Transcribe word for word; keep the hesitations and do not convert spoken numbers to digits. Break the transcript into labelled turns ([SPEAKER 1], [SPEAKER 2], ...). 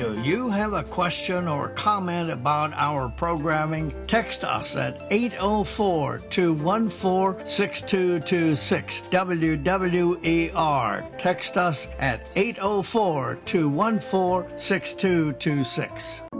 [SPEAKER 1] Do you have a question or comment about our programming? Text us at eight oh four, two one four, six two two six, W W E R. Text us at eight oh four, two one four, six two two six.